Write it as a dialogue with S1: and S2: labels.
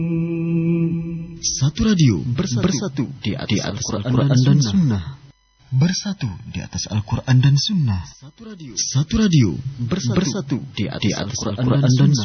S1: Satu radio bersatu di atas Al-Quran dan Sunnah. Bersatu di atas Al-Quran dan Sunnah. Satu radio bersatu di atas Al-Quran dan Sunnah.